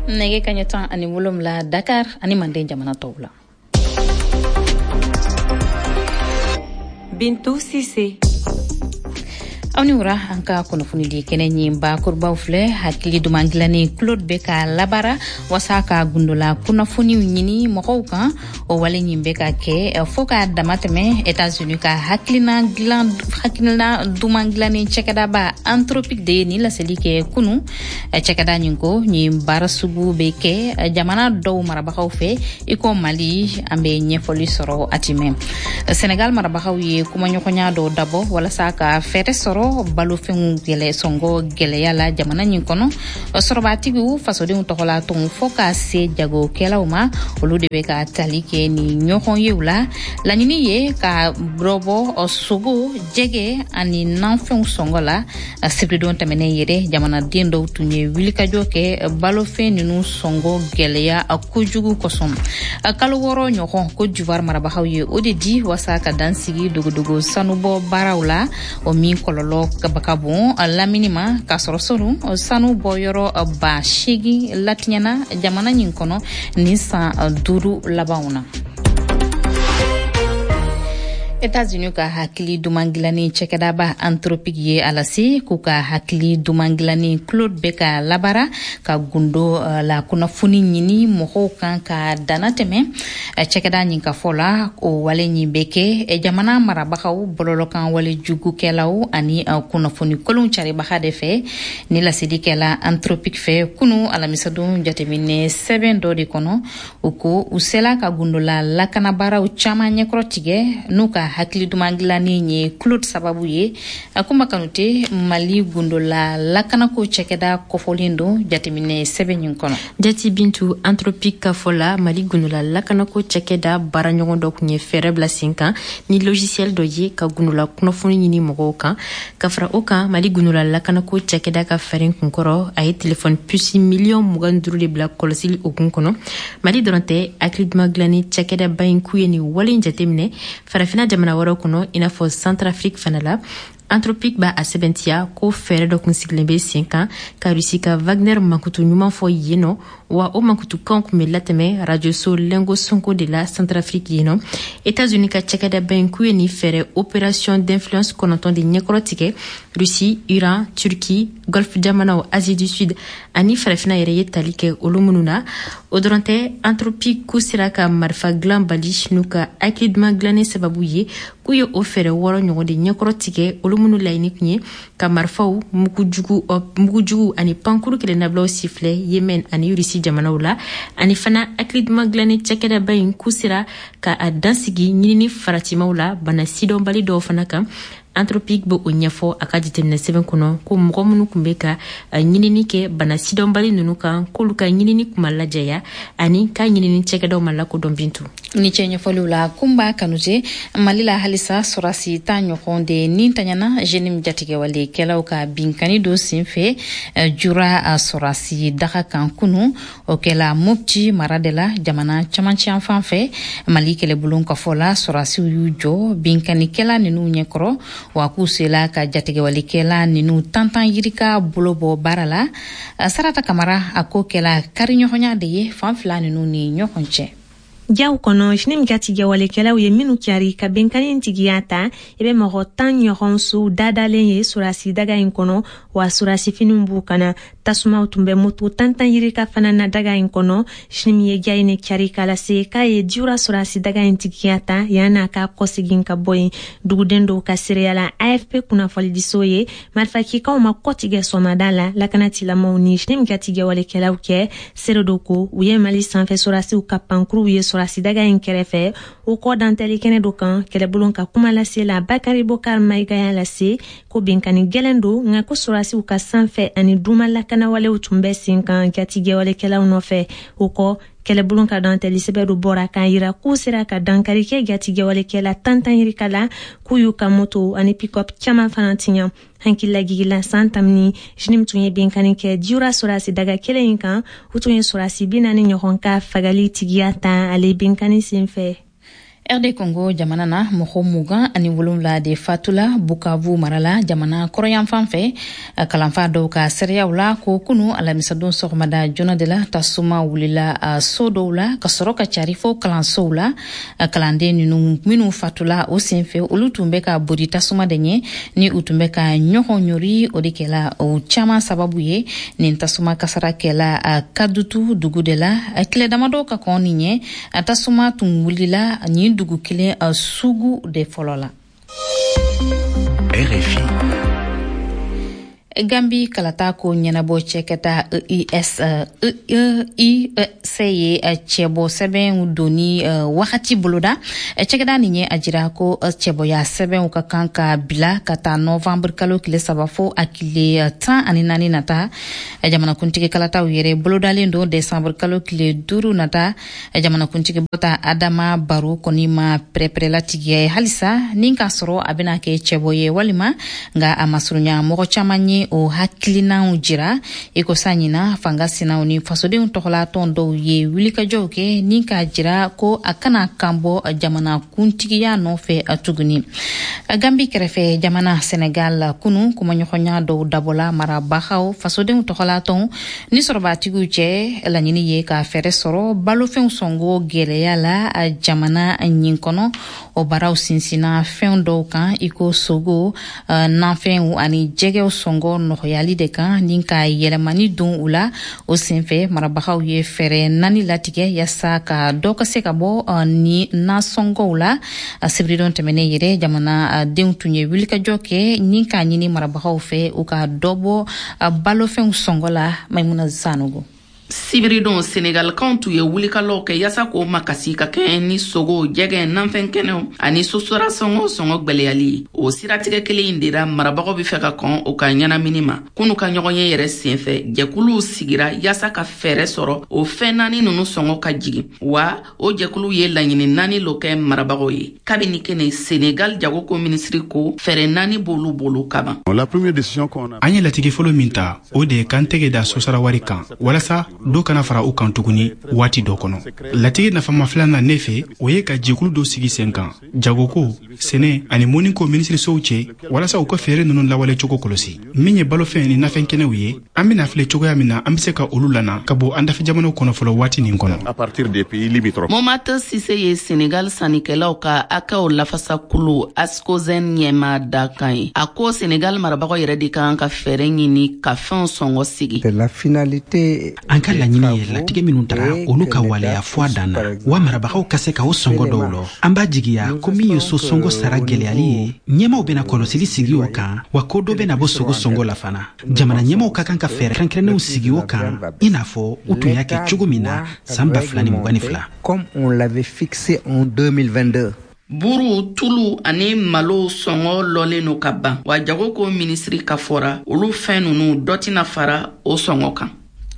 nege kanyatan ani wolom la Dakar ani mande jamana tawla. Bintou Cissé. Awni wura anka kono funidi kenenyi ba kurba ufle hakili dumangilani Claude Beka labara wasaka gundula kuna funi nyini mokoka o wale nyimbeka ke foka damateme États-Unis ka hakilina dumangilani chekada ba anthropique de ni la selike kunu chekada nyinko nyi barasugu beke jamana do marabakaw fe iko Mali ambe nyefoli soro atime Sénégal marabakaw ye kuma nyokonya do dabo wala saka fete soro balo fengu gele songo gele yala jamana nyinkono sorobatigu fasode untokola ton foka se jago kelauma olude be ka talike ni nyokon yewla lanini ye ka brobo osugo jege ani nanfen songola sibridon tamene yere jamana diendo tunye wilika joke balo feninu songo gele ya akujugu kosom kalo woro nyokon ko juvar marabahawye odedi wasaka dansigi dugudugo sanubo barawla o mi kololo kabakabon la minima kasoro sanu boyoro ba shigi latinyana jamana nyinkono nisa duru labauna États-Unis ka hakili dumangilani chekada ba anthropique ye alasi kuka hakili dumangilani Claude Beka labara ka gundo la kuna funi nyini moho kan ka danateme chekada nyinka fola o wale nyibeke jamana marabakaw bololokan wale jugu kelaw ani kuna funi kolon chari bahade fe ni la sidikela anthropique fe kunu alamisadu jatemine 7 do de kono uko usela ka gundo la lakana bara uchama nyekrotige nuka hakili dumangilani nye Claude sababu ye akuma kanute Mali gundola lakana ko chekeda kofolindo jatimine 7 nyinkono jati bintu anthropique kafola Mali gundola lakana ko chekeda baranyondo kunye ferebla 5 ni logiciel doye ka gundola kunofuni nyini mogoka kafra oka Mali gundola lakana ko chekeda ka ferin kunkoro ay téléphone puce million muganduru de black kolosil okunkono Mali dorante hakili dumangilani chekeda bayinkuye ni wali jatimine farafina jamana waro kono inafo Centrafrique fanala anthropique ba asebentia ko fere do kunsiglembe 5 ans ka rusika Wagner makutu nyuma fo yeno wa o makutu kanku melateme radio so lengo sonko de la Centrafrique yeno États-Unis ka chekada benku ni fere opération d'influence konoton de nyekrotike Russie, Iran, Turquie, Golfe jamana o Asie du Sud ani farafina yere talike olumununa odorante anthropique kusiraka marfa glambalish nuka akidma glane sababuye kuyo ofere woro nyogo de nyekrotike olumunu laini kunye ka marfaw mukujugu ani pankuru kele nabla sifle Yemen ani Russie jamana wala ani fana akidma glane chekeda bayin kusira ka adansigi nyini faratima wala bana sidon bali do fana kam anthropique bo onyafo akajite na 7 kono ko mugomunu kumbeka nyinini ke bana sidon bali nunuka koluka nyinini kumalajaya ani ka nyinini chekeda malako dombintu ni chenye folula kumba kanuje malila halisa sorasi tanyo konde nintanyana jenim jatige wale kela uka binkani do simfe jura sorasi daka kankunu okela mupji maradela jamana chamanchi anfanfe malikele bulunka fola sorasi uyujo binkani kela ninu nyekro wakusela ka jatige wale kela ninu tantan yirika bulobo barala sarata kamara akokela karinyo honya de fanfla ninu ni nyokonche Jaw kono shnim gati wale kela uye minu kiari ka benkani ntigiyata ebe mogo tan yoron su dadalen ye surasi daga inkono wa surasi finumbu kana tasuma utumbe mutu tantan yirika fanana daga inkono shnim ye gaine kiari kala se ka ye jura surasi daga intigiyata yana ka kosigin ka boy dugudendo ka seriala AFP kuna fali disoye marfaki ka uma kotige somadala lakanati la mauni shnim gati wale kela uke serodoko uye mali sanfe surasi ukapankru uye surasi daga inkerefe uko danteli kene dokan kele bulon ka kuma lase la Bakari Bokar Maiga ya lase ko binkani gelendo nga ko surasi uka sanfe ani duma lakana wale utumbe sinkan gatige wale kela unofe uko kele bulon ka danteli sebedo bora kan yira kusira ka dankari ke gatige wale kela tantan yirikala kuyuka moto ani pick-up chama fanantinya hankila gigila santamni jinim tunye binkani ke jura surasi daga kele inkan utunye surasi binani nyokonka fagali tigiyata ale binkani sinfe RD Congo jamana na mɔgɔ 20 ani 7 de fatula Bukavu marala jamana kɔrɔyan fanfɛ kalanfa dɔw ka sereyaw la ko kunu alamisadon sɔgɔmada jona de la tasuma wulila so dɔw la ka sɔrɔ ka cari fo kalansow la kalanden minnu fatula o senfɛ olu tun bɛ ka bodi tasuma de ɲɛ ni u tun bɛ ka ɲɔgɔn ɲori o de kɛla o caman sababu ye nin tasuma kasara kɛla Kadutu dugu de la tile damadɔ ka kɔn ni ɲɛ tasuma tun wulila ni dugu kelen sugu de fɔlɔ la. RFI Gambi kalata ko ɲɛnabɔ cɛkɛta IEC ye cɛbɔ sɛbɛnw doni wagati boloda cɛkɛda nin ye a jira ko cɛbɔya sɛbɛnw ka kan ka bila ka taa nɔvanburu kalo tile 3 fo a tile 14 nata jamanakuntigi kalataw yɛrɛ bolodalen don desanburu kalo tile 5 nata jamanakuntigi bɔta Adama Baro kɔni ma pɛrɛpɛrɛlatigiya ye halisa nin ka sɔrɔ a bɛna kɛ cɛbɔ ye walima nga a masurunya mɔgɔ caman ye o hakilinaw jira ikosa ɲina fanga sinaw ni fasodenw tɔgɔlatɔn dɔw ye wulikajɔw kɛ ni ka jira ko a kana kanbɔ jamana kuntigiya nɔfɛ tuguni. Gambi kɛrɛfɛ jamana Senegal kunu kumaɲɔgɔnya dɔw dabɔla marabagaw fasodenw tɔgɔlatɔn ni sɔrɔbatigiw cɛ laɲini ye ka fɛrɛ sɔrɔ balofɛnw sɔngo gɛlɛya la jamana ɲin kɔnɔ o baaraw sinsina fɛn dɔw kan iko sogo nafɛnw ani jɛgɛw sɔngo nɔgɔyali de kan ni ka yɛlɛmani don u la o senfɛ marabagaw ye fɛrɛ 4 latigɛ yasa ka dɔ ka se ka bɔ ni nasɔngɔw la sibridon tɛmɛnen yɛrɛ jamana denw tun ye wulikajɔ kɛ ni ka ɲini marabagaw fɛ u ka dɔ bɔ balofɛnw sɔngɔ la Maimuna Sanogo. Sibiridon Senegal kan tun ye wulikalaw kɛ yasa k'o makasi ka kɛ ni sogo jɛgɛ nanfɛn kɛnɛw ani sosora sɔngɔ gwɛlɛyali o siratigɛ kelen in dira marabagaw bɛ fɛ ka kɔn o ka ɲɛnamini ma kunu ka ɲɔgɔnye yɛrɛ senfɛ jɛkuluw sigira yasa ka fɛrɛ sɔrɔ o fɛn 4 nunu sɔngɔ ka jigin wa o jɛkuluw ye laɲini 4 lo kɛ marabagaw ye kabini kɛnɛ Senegal jagoko minisiri ko fɛrɛ 4 bolu bolo kaban. An ye latigi fɔlɔ min ta o de kan tɛgɛ da sosara wari kan walasa dɔ kana fara u kan tuguni waati dɔ kɔnɔ. Latigi nafama filanan ne fɛ o ye ka jɛkulu dɔ sigi sen kan jagoko sɛnɛ ani mɔniko minisirisow cɛ walasa u ka fɛɛrɛ ninnu lawale cogo kɔlɔsi min ye balofɛn ni nafɛn kɛnɛw ye an bɛna filɛ cogoya min na an bɛ se ka olu lana ka bɔ an dafɛ jamanaw kɔnɔ fɔlɔ waati nin kɔnɔ. Momata Sise ye Senegal sanikɛlaw ka akaw lafasa kulu Ascozen ɲɛma da kan ye a ko Senegal marabagaw yɛrɛ de kan ka fɛɛrɛ ɲini ka fɛnw sɔngɔ sigi. An ka laɲini ye latigɛ minnu taga olu ka waleya fɔ a dan na wa marabagaw ka se ka o sɔngɔ dɔw lɔ an b'a jigiya ko min ye so sɔngɔ sara gɛlɛyali ye ɲɛmaw bɛna kɔlɔsili sigi o kan wa ko dɔ bɛna bɔ sogo sɔngɔ la fana jamana ɲɛmaw ka kan ka fɛɛrɛ kɛrɛnkɛrɛnnenw sigi o kan i n'a fɔ u tun y'a kɛ cogo min na san 2022 comme on l'avait fixé en 2022. Buru, tulu ani malo sɔngɔ lɔlen no ka ban wa jagoko minisiri ka fɔra olu fɛn ninnu dɔ tɛna fara o sɔngɔ kan.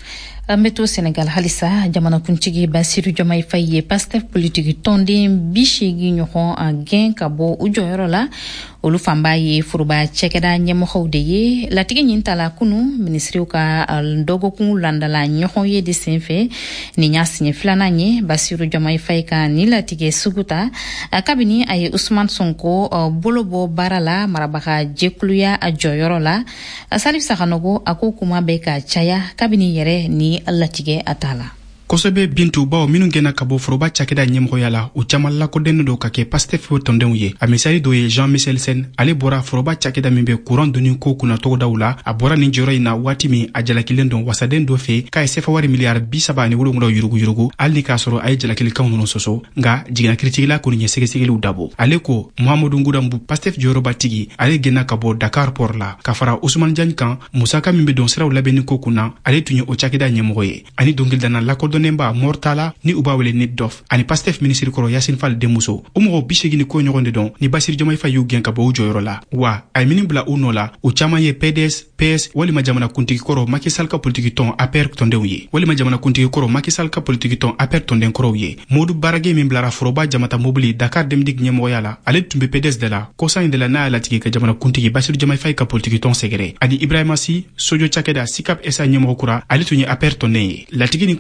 An bɛ to Senegal halisa jamanakuntigi Basiru Diomaye Faye ye Pastef politiki tɔnden 80 ɲɔgɔn a gɛn ka bɔ u jɔyɔrɔ la olu fanba ye foroba cɛkɛda ɲɛmɔgɔw de ye latigi ɲin tala kunu minisiriw ka dɔgɔkun landala ɲɔgɔn ye de senfɛ nin y'a siɲɛ filanan ye Basiru Diomaye Faye ka ni latigɛ sugu ta kabini a ye Usman Sonko bolo bɔ baara la marabaga jɛkuluya a jɔyɔrɔ la Salif Sakanogo a ko kuma bɛ ka caya kabini yɛrɛ ni latigɛ a t'a la. kosɛbɛ Bintu baw minnu gɛnna ka bɔ foroba cakɛda ɲɛmɔgɔya la u caman lakodɛnnen do ka kɛ Pastef tɔndenw ye a misali dɔ ye Jean-Michel Sen ale bɔra foroba cakɛda min bɛ courant doni ko kunna tɔgɔdaw la a bɔra nin jɔyɔrɔ in na waati min a jalakilen don wasaden dɔ fɛ k'a ye sefa wari miliyari 37 yurugu hali ni k'a sɔrɔ a ye jalakilikanw ninnu sɔsɔ nka jiginna kiritigila kɔni ye sɛgɛsɛgɛliw dabo ale ko Muhammadu Ngudambu Pastef jɔyɔrɔbatigi ale gɛnna ka bɔ Dakar port la ka fara Ousmane Diagne kan musaka min bɛ don siraw labɛnni ko kunna ale tun ye o cakɛda ɲɛmɔgɔ ye ani dɔnkilidana lakodɔn Nemba Mortala ni uba wele ni dof ani Pastef ministre kɔrɔ Yasin Fall Demuso o mɔgɔ 80 ko ɲɔgɔn de don ni Basiru Diomaye Faye y'u gɛn ka bɔ u jɔyɔrɔ la wa a ye mini bila u nɔ la u caman ye PDS PS walima jamana kuntigi kɔrɔ Macky Sall ka politiki tɔn APR tɔndenw ye walima jamana kuntigi kɔrɔ Macky Sall ka politiki tɔn APR tɔnden kɔrɔw ye Modou Barage min bilara foroba jamata mobili Dakar Demdik ɲɛmɔgɔya la ale tun bɛ PDS de la kosa in de la n'a y'a latigɛ ka jamana kuntigi Basiru Diomaye Faye ka politiki tɔn sɛgɛrɛ ani Ibrahima Sy Sojo Cakɛda Sikap SA ɲɛmɔgɔ kura ale tun ye APR tɔnden ye latigi ni kuma bɛ ka caya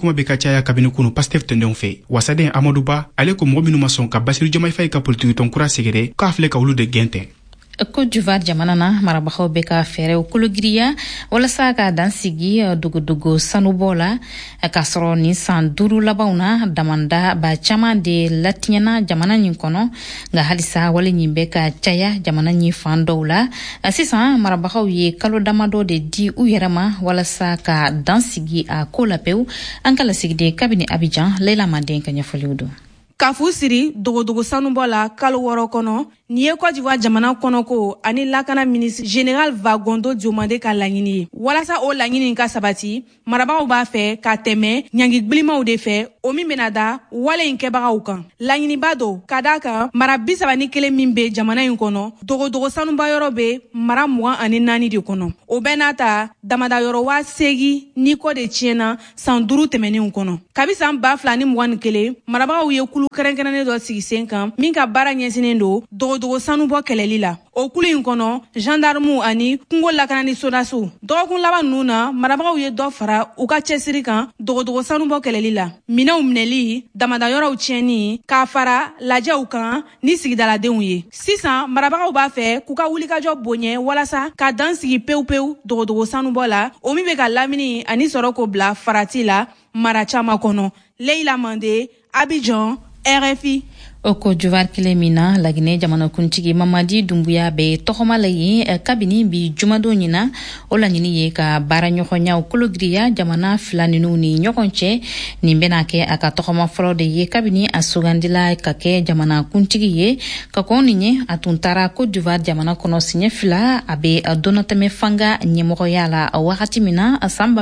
caya kabini kunu Pastef tɔndenw fɛ. Wasaden Amadou Ba ale ko mɔgɔ minnu ma sɔn ka Basiru Diomaye Faye ka politiki tɔn kura sɛgɛrɛ k'a filɛ ka olu de gɛn tɛ. Côte d'Ivoire jamana na marabagaw bɛ ka fɛɛrɛw kologiriya walasa ka dan sigi dogodogo sanubɔ la ka sɔrɔ ni san 5 labanw na damanda ba caman de latiɲɛna jamana nin kɔnɔ nka halisa wale nin bɛ ka caya jamana nin fan dɔw la sisan marabagaw ye kalo damadɔ de di u yɛrɛ ma walasa ka dan sigi a ko la pewu an ka lasigiden kabini Abidjan Leila Manden ka ɲɛfɔliw don. Kafu siri dogodogo sanubɔ la kalo 6 kɔnɔ ni ye Côte d'Ivoire jamana kɔnɔ ko ani lakana ministre général Vagondo Diomande ka laɲini ye walasa o laɲini ka sabati marabagaw b'a fɛ ka tɛmɛ ɲangi gbilimaw de fɛ o min bɛna da wale in kɛbagaw kan laɲiniba do ka da kan mara 31 min bɛ jamana in kɔnɔ dogodogo sanuba yɔrɔ bɛ mara 24 de kɔnɔ o bɛ n'a ta damada yɔrɔ 8 ni kɔ de tiɲɛna san 5 tɛmɛnenw kɔnɔ kabi san 2021 marabagaw ye kulu kɛrɛnkɛrɛnnen dɔ sigi sen kan min ka baara ɲɛsinen do dogodogo sanubɔ kɛlɛli la o kulu in kɔnɔ gendarmew ani kungo lakanani sodasiw dɔgɔkun laban ninnu na marabagaw ye dɔ fara u ka cɛsiri kan dogodogo sanubɔ kɛlɛli la minɛnw minɛli damada yɔrɔw tiɲɛni k'a fara lajɛw kan ni sigidaladenw ye sisan marabagaw b'a fɛ k'u ka wulikajɔ boɲɛ walasa ka dan sigi pewu dogodogo sanubɔ la o min bɛ ka lamini ani sɔrɔ ko bila farati la mara caman kɔnɔ Leila Mande Abidjan RFI. O Côte d'Ivoire kelen min na Laginɛ jamanakuntigi Mamadi Dumbuya bɛ tɔgɔma la yen kabini bi jumadon ɲina o laɲini ye ka baaraɲɔgɔnyaw kologiriya jamana fila ninnu ni ɲɔgɔn cɛ nin bɛna kɛ a ka tɔgɔma fɔlɔ de ye kabini a sugandila ka kɛ jamanakuntigi ye ka kɔn nin ye a tun taara Côte d'Ivoire jamana kɔnɔ siɲɛ fila a bɛ dɔnɔtɛmɛ fanga ɲɛmɔgɔya la wagati min na san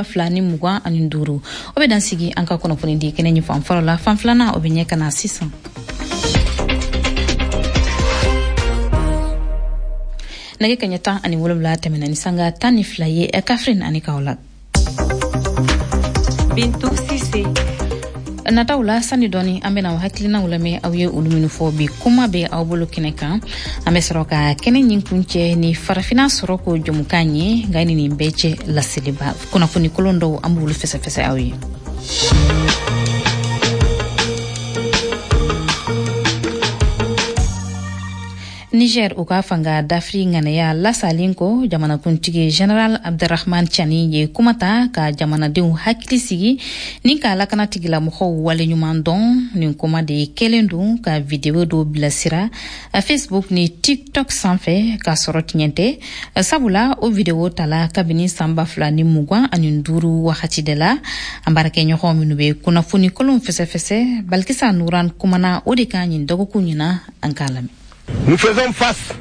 2025 o bɛ dan sigi an ka kunnafoni di kɛnɛ ɲɛ fan fɔlɔ la fan filanan o bɛ ɲɛ ka na sisan. Nage kaɲɛ 17 tɛmɛna ni sanga 12 ye Kafrin ani Kaolack. Bintou Cissé. Nataw la sani dɔɔni an bɛna hakilinaw lamɛn aw ye olu minnu fɔ bi kuma bɛ aw bolo kɛnɛ kan an bɛ sɔrɔ ka kɛnɛ ɲin kuncɛ ni farafina sɔrɔ ko jɔmukan ye nka ni nin bɛɛ cɛ laseliba kunnafoni kolon dɔw an b'olu fɛsɛfɛsɛ aw ye. Niger u ka fanga dafiri ŋanaya lasalen kɔ jamanakuntigi General Abdurrahman Chani ye kumata ka jamanadenw hakili sigi ni ka lakanatigilamɔgɔw waleɲuman dɔn nin kuma de kelen don ka video dɔ bilasira Facebook ni TikTok sanfɛ ka sɔrɔ tiɲɛ tɛ sabula o video tala kabini san 2025 wagati de la an baarakɛɲɔgɔn minnu bɛ kunnafoni kolon fɛsɛfɛsɛ Balikisa Nuran kumana o de ka ɲin dɔgɔkun ɲina an k'a lamɛn. Nous faisons face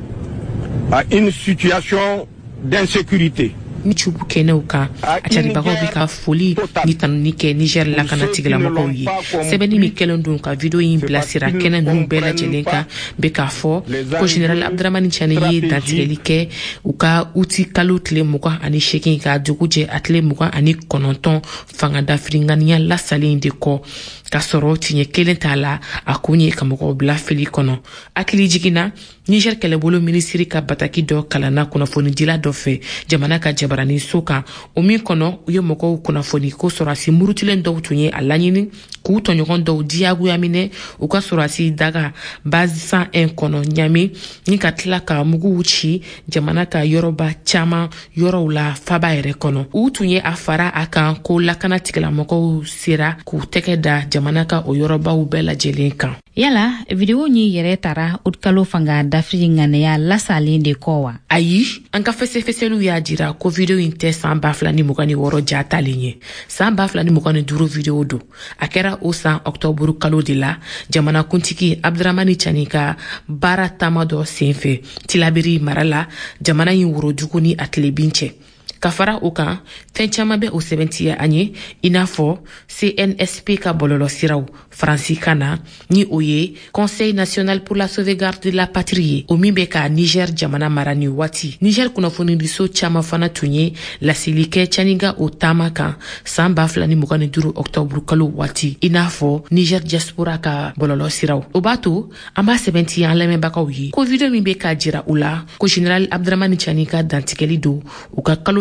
à une situation d'insécurité. Ni chubu kenew kan a caribagaw bi ka foli ni tanuni kɛ Niger lakana tigilamɔgɔw ye sɛbɛnni min kɛlen don ka video in bilasira kɛnɛ ninnu bɛɛ lajɛlen kan bɛ k'a fɔ ko General Abdurrahman Chani ye dantigɛli kɛ u ka uti kalo tile 28 ka dugu jɛ a tile 29 fanga dafiri ŋaniya lasalen de kɔ ka sɔrɔ tiɲɛ kelen t'a la a kun ye ka mɔgɔw bila fili kɔnɔ hakili jiginna Niger kɛlɛbolo minisiri ka bataki dɔ kalanna kunnafonidila dɔ fɛ jamana ka jabarani so kan o min kɔnɔ u ye mɔgɔw kunnafoni ko sɔrɔsi murutilen dɔw tun ye a laɲini k'u tɔɲɔgɔn dɔw diyagoya minɛ u ka sɔrɔsi daga base 101 kɔnɔ ɲami ni ka tila ka muguw ci jamana ka yɔrɔba caman yɔrɔw la faba yɛrɛ kɔnɔ u tun ye a fara a kan ko lakana tigilamɔgɔw sera k'u tɛgɛ da jamana ka o yɔrɔbaw bɛɛ lajɛlen kan. Yala video ni yɛrɛ tara utkalo fanga dafiri ŋanaya lasalen de kɔ wa? Ayi, an ka fɛsɛfɛsɛliw y'a jira ko video in tɛ san 2026 jatalen ye. San 2025 video do. A kɛra o san Octobre kalo de la, jamanakuntigi Abdurrahman Chani ka baara taama dɔ senfɛ Tilaberi mara la, jamana in worojugu ni a tilebin cɛ. Ka fara o kan fɛn caman bɛ o sɛbɛntiya an ye i n'a fɔ CNSP ka bɔlɔlɔsiraw faransikan na ni o ye Conseil national pour la sauvegarde de la patrie ye o min bɛ ka Niger jamana mara ni waati Niger kunnafonidiso caman fana tun ye lasilikɛ Chani ka o taama kan san 2025 Octobre kalo waati i n'a fɔ Niger diaspora ka bɔlɔlɔsiraw o b'a to an b'a sɛbɛntiya an lamɛnbagaw ye ko video min bɛ ka jira u la ko General Abdurrahman Chani ka dantigɛli do u ka kalo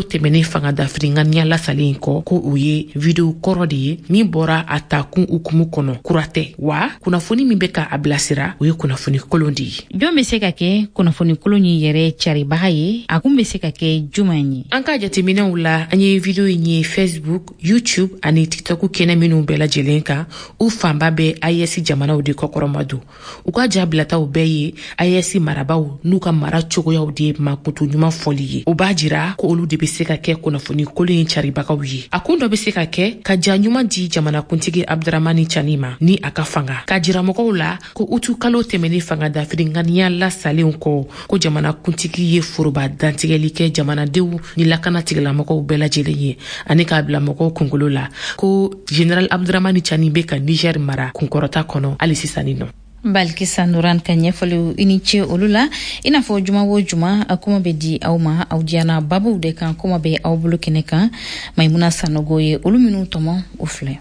tɛmɛnen fanga dafiri ŋaniya lasalen kɔ ko o ye video kɔrɔ de ye min bɔra a takun ukumu kɔnɔ kuratɛ wa kunnafoni min bɛ ka a bilasira o ye kunnafoni kolon de ye. Jɔn bɛ se ka kɛ kunnafoni kolon in yɛrɛ caribaga ye a kun bɛ se ka kɛ juman ye? An ka jateminɛw la an ye video in ye Facebook, YouTube ani TikTok kɛnɛ minnu bɛɛ lajɛlen kan u fanba bɛ IS jamanaw de kɔkɔrɔma don. U ka jabilataw bɛɛ ye IS marabaw n'u ka mara cogoyaw de makutu ɲuman fɔli ye. O b'a jira ko olu de bɛ se ka kɛ kunnafoni kolon in caribagaw ye. A kun dɔ bɛ se ka kɛ ka ja ɲuman di jamanakuntigi Abdramani Chani ma ni a ka fanga. Ka jira mɔgɔw la ko utu kalo tɛmɛnen fanga dafiri ŋaniya lasalen kɔ ko jamanakuntigi ye foroba dantigɛli kɛ jamanadenw ni lakana tigilamɔgɔw bɛɛ lajɛlen ye ani k'a bila mɔgɔw kunkolo la ko General Abdramani Chani bɛ ka Niger mara kunkɔrɔta kɔnɔ hali sisan nɔ. Balkisa Nuran ka ɲɛfɔliw i ni ce olu la i n'a fɔ juma o juma a kuma bɛ di aw ma aw diana babuw de kan kuma bɛ aw bolo kɛnɛ kan Maimuna Sanogo ye olu minnu tɔmɔ o filɛ.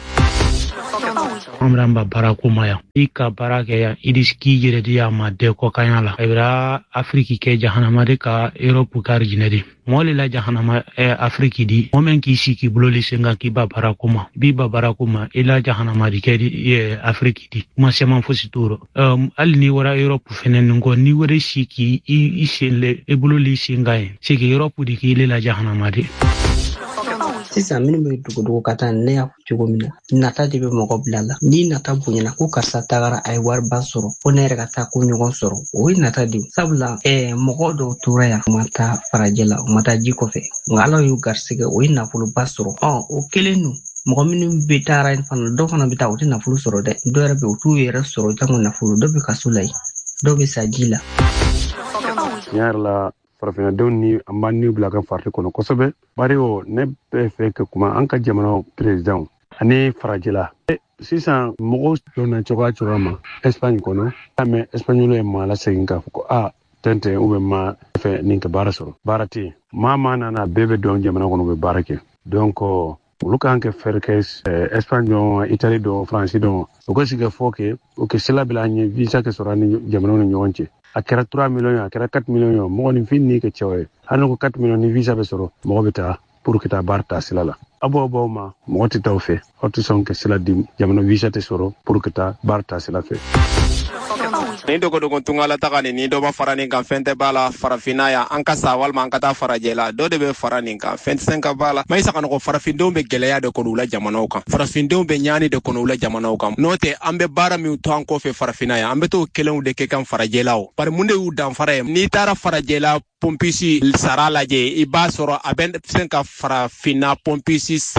Amramba barakumaya ika barake ya idiski jiredi ya madeko kanyala ebra Afriki ke jahanamade ka Europe kar jinedi moli la jahanama Afriki di momen ki siki bloli senga ki ba barakuma ila jahanama di ke di Afriki di masema fosituro al ni wara Europe fenen ngo ni wara siki isele bloli senga siki Europe di ki ila jahanama di sisan minnu bɛ dugudugu ka taa ne y'a fɔ cogo min na nata de bɛ mɔgɔ bila la ni nata bonyana ko karisa tagara a ye wariba sɔrɔ ko ne yɛrɛ ka taa ko ɲɔgɔn sɔrɔ o ye nata de sabula mɔgɔ dɔw tora yan u ma taa farajɛ la u ma taa ji kɔfɛ nka ala y'u garisɛgɛ o ye nafoloba sɔrɔ o kelen don mɔgɔ minnu bɛ taara fana dɔw fana bɛ taa u tɛ nafolo sɔrɔ dɛ dɔw yɛrɛ bɛ u t'u yɛrɛ sɔrɔ jango nafolo dɔw bɛ kaso la yen dɔw bɛ sa ji la. Farafinadenw ni an b'an ni bila ka farti kɔnɔ kosɛbɛ bari o ne bɛ fɛ ka kuma an ka jamana president ani farajɛla sisan mɔgɔw donna cogoya ma Espagne kɔnɔ mais Espagnol ye maa lasegin k'a fɔ ko tɛntɛn ou bien ma fɛ nin ka baara sɔrɔ baara tɛ yen maa nana bɛɛ bɛ dɔn jamana kɔnɔ bɛ baara kɛ donc olu kan kɛ fɛɛrɛ kɛ Espagne dɔn Italie dɔn France dɔn o ka sigi fɔ kɛ o kɛ sila bila an ye visa kɛ sɔrɔ ani jamanaw ni ɲɔgɔn cɛ a kɛra 3 millions a kɛra 4 millions mɔgɔ ni fin ni ka cɛw ye hali ko 4 millions ni visa bɛ sɔrɔ mɔgɔ bɛ taa pour que taa baara taa sila la a b'aw ma mɔgɔ tɛ taa o fɛ aw tɛ sɔn ka sila di jamana visa tɛ sɔrɔ pour que taa baara taa sila fɛ. Ni dogodogon tungala taga ni dɔ ba fara nin kan fɛn tɛ b'a la farafina ya an ka sa walima an ka taa farajɛ la dɔ de bɛ fara nin kan fɛn tɛ se ka b'a la ma isa ka nɔgɔ farafindenw bɛ gɛlɛya de kɔnɔ u la jamanaw kan farafindenw bɛ ɲaani de kɔnɔ u la jamanaw kan n'o tɛ an bɛ baara min to an kɔfɛ farafina ya an bɛ t'o kelenw de kɛ kan farajɛlaw bari mun de y'u danfara ye n'i taara farajɛla pompisi sara lajɛ i b'a sɔrɔ a bɛ se ka farafina pompisi